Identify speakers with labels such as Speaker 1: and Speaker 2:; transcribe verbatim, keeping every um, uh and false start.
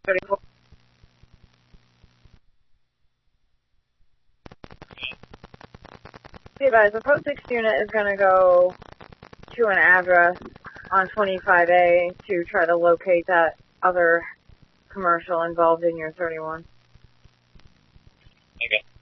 Speaker 1: thirty-four. Hey guys, the Pro six unit is going to go to an address on twenty-five A to try to locate that other commercial involved in your thirty-one.
Speaker 2: Okay.